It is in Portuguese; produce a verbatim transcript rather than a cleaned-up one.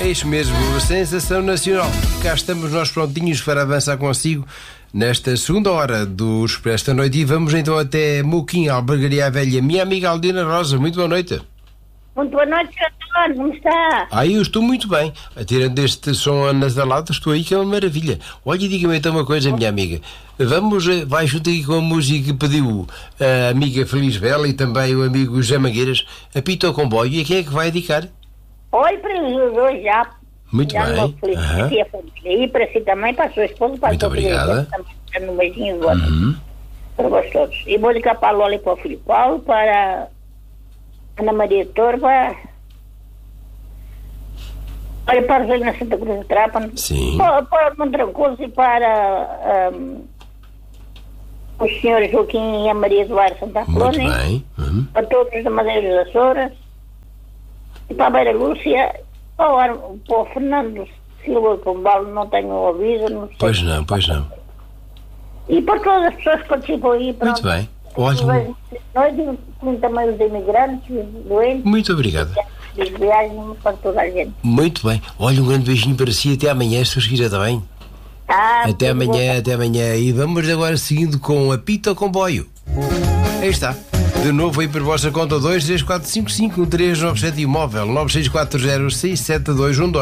É isso mesmo, sensação nacional. Cá estamos nós prontinhos para avançar consigo nesta segunda hora do Expresso da Noite e vamos então até Moquim, Albergaria Velha. Minha amiga Aldina Rosa, muito boa noite. Muito boa noite, senhor António, como está? Ah, eu estou muito bem. Tirando este som nasalado, estou aí que é uma maravilha. Olha, diga-me então uma coisa, minha amiga. Vamos, vai junto aqui com a música que pediu a amiga Feliz Bela e também o amigo José Mangueiras, apita o comboio, e a quem é que vai dedicar? Oi, para os dois já. Muito já bem. Uhum. E a família. E para si também, para a sua esposa, para muito a sua obrigada. Também, dando um beijinho agora. Uhum. Para vós todos. E vou dedicar para a Lola e para o filho Paulo, para a Ana Maria Torba, olha, para o na Santa Cruz de Trapa, sim, para, para o Montrancoso e para um, os senhores Joaquim e a Maria Eduardo Santa Colônia. Muito bem. Uhum. Para todos da Madeira das Açores e para a Beira Lúcia, para o, Ar, para o Fernando Silva Pombal, não tenho ouvido, não sei. Pois não, pois não. E para todas as pessoas que participam aí, pronto. Muito bem. Olha, nós, como também os imigrantes, os doentes. muito obrigado. As viagens para toda a gente. Muito bem. Olha, um grande beijinho para si. Até amanhã, se os quiser, está bem? Ah, até amanhã, bom. Até amanhã. E vamos agora seguindo com Apita o Comboio. Aí está. De novo aí por vossa conta dois três quatro cinco cinco um três nove sete imóvel nove seis quatro zero seis sete dois um dois.